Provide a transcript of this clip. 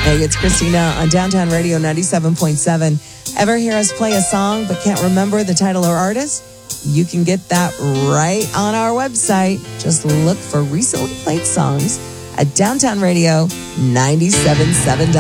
Hey, it's Christina on Downtown Radio 97.7. Ever hear us play a song but can't remember the title or artist? You can get that right on our website. Just look for recently played songs at Downtown Radio 97.7.